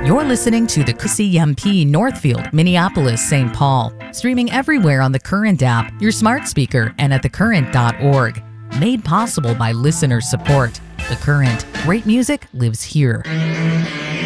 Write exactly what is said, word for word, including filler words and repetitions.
You're listening to the C M P Northfield, Minneapolis, Saint Paul. Streaming everywhere on the Current app, your smart speaker, and at the current dot org. Made possible by listener support. The Current. Great music lives here.